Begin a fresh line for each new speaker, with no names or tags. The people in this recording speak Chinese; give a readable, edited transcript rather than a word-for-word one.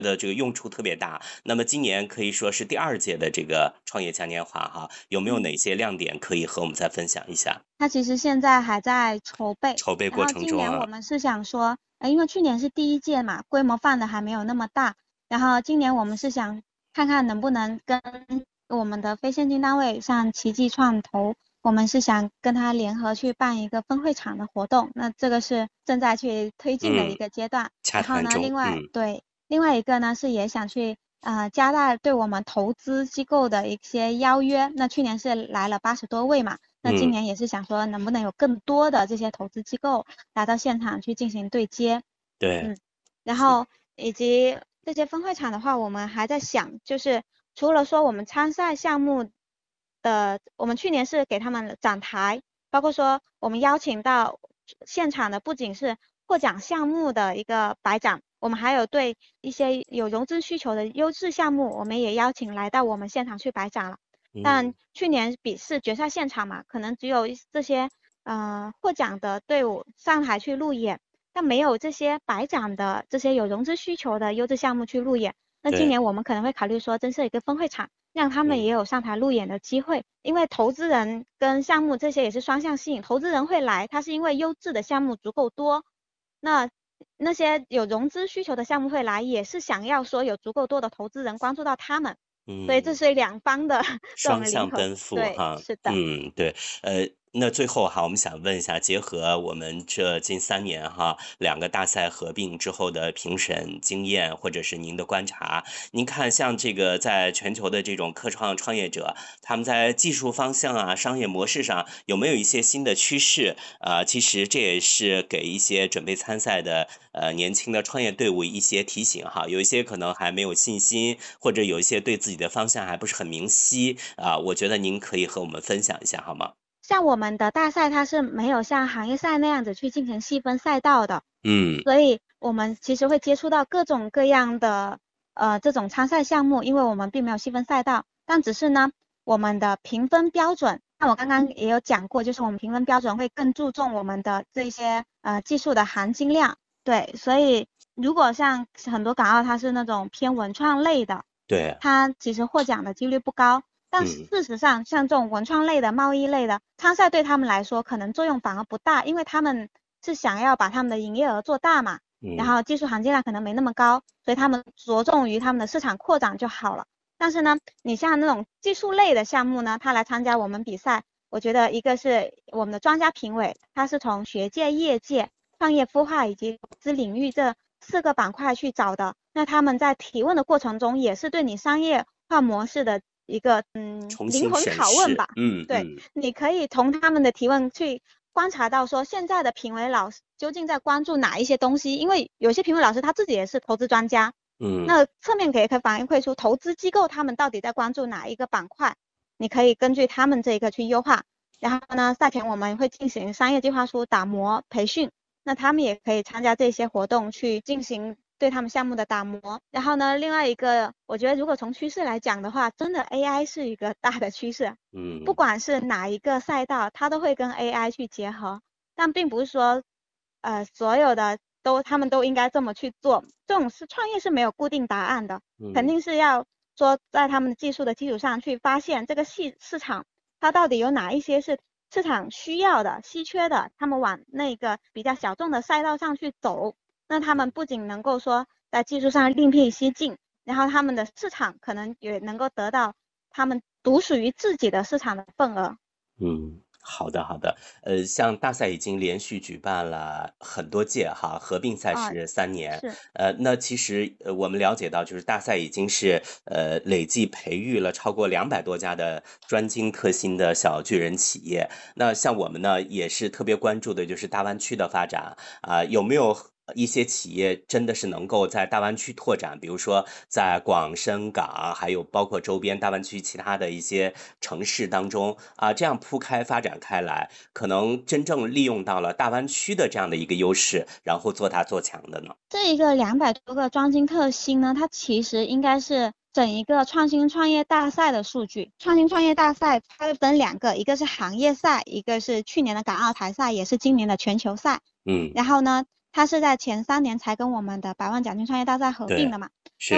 的这个用处特别大。那么今年可以说是第2届的这个创业嘉年华哈，有没有哪些亮点可以和我们再分享一下？
它其实现在还在筹备，
筹备过
然后今
程中啊。
年我们是想说，因为去年是第一届嘛，规模放的还没有那么大，然后今年我们是想看看能不能跟我们的非现金单位，像奇迹创投，我们是想跟他联合去办一个分会场的活动，那这个是正在去推进的一
嗯，
个阶段。
洽
然后呢，
谈中。
另外一个呢是也想去加大对我们投资机构的一些邀约。那去年是来了80多位嘛，那今
嗯，
年也是想说能不能有更多的这些投资机构来到现场去进行对接。
对。
嗯，然后以及这些分会场的话，我们还在想，就是除了说我们参赛项目的，我们去年是给他们展台，包括说我们邀请到现场的不仅是获奖项目的一个白展，我们还有对一些有融资需求的优质项目，我们也邀请来到我们现场去白展了。但
嗯，
去年比试决赛现场嘛，可能只有这些获奖的队伍上台去路演，但没有这些白奖的这些有融资需求的优质项目去路演。那今
对。
年我们可能会考虑说增设一个分会场，让他们也
嗯。
有上台路演的机会，因为投资人跟项目这些也是双向吸引，投资人会来，他是因为优质的项目足够多，那那些有融资需求的项目会来，也是想要说有足够多的投资人关注到他们，所以这
嗯。
是两方的这
双
种零和，
向奔赴
对，
哈。
是的。
对。那最后哈，我们想问一下，结合我们这近3年哈2个大赛合并之后的评审经验，或者是您的观察，您看像这个在全球的这种科创创业者，他们在技术方向啊、商业模式上有没有一些新的趋势？其实这也是给一些准备参赛的年轻的创业队伍一些提醒哈。有一些可能还没有信心，或者有一些对自己的方向还不是很明晰我觉得您可以和我们分享一下好吗？
像我们的大赛，它是没有像行业赛那样子去进行细分赛道的，
嗯。
所以我们其实会接触到各种各样的这种参赛项目，因为我们并没有细分赛道，但只是呢，我们的评分标准，那我刚刚也有讲过，就是我们评分标准会更注重我们的这些技术的含金量，对，所以如果像很多港澳它是那种偏文创类的，
对。
它其实获奖的几率不高。但
嗯。
事实上，像这种文创类的、贸易类的参赛，对他们来说可能作用反而不大，因为他们是想要把他们的营业额做大嘛，然
嗯。
后技术含金量可能没那么高，所以他们着重于他们的市场扩展就好了。但是呢，你像那种技术类的项目呢，他来参加我们比赛，我觉得一个是我们的专家评委，他是从学界、业界、创业孵化以及投资领域这4个板块去找的，那他们在提问的过程中，也是对你商业化模式的一个灵魂
重新审视。
拷问吧。对，你可以从他们的提问去观察到说现在的评委老师究竟在关注哪一些东西，因为有些评委老师他自己也是投资专家，
嗯。
那侧面可以反馈出投资机构他们到底在关注哪一个板块，你可以根据他们这一个去优化。然后呢，赛前我们会进行商业计划书打磨培训，那他们也可以参加这些活动去进行对他们项目的打磨。然后呢，另外一个，我觉得如果从趋势来讲的话，真的 AI 是一个大的趋势，不
嗯。
管是哪一个赛道，它都会跟 AI 去结合，但并不是说，所有的他们都应该这么去做。这种创业是没有固定答案的，肯
嗯。
定是要说在他们的技术的基础上去发现这个市场它到底有哪一些是市场需要的、稀缺的，他们往那个比较小众的赛道上去走，那他们不仅能够说在技术上另辟蹊径，然后他们的市场可能也能够得到他们独属于自己的市场的份额。
好的好的。像大赛已经连续举办了很多届哈，合并赛
啊，
是3年。
是。
那其实我们了解到，就是大赛已经是累计培育了超过200多家的专精特新的小巨人企业。那像我们呢，也是特别关注的就是大湾区的发展有没有一些企业真的是能够在大湾区拓展，比如说在广深港，还有包括周边大湾区其他的一些城市当中这样铺开发展开来，可能真正利用到了大湾区的这样的一个优势，然后做大做强的呢？
这一个200多个专精特新呢，它其实应该是整一个创新创业大赛的数据。创新创业大赛它分2个，一个是行业赛，一个是去年的港澳台赛，也是今年的全球赛。
嗯。
然后呢，它是在前3年才跟我们的百万奖金创业大赛合并
对。
的嘛。
是。
那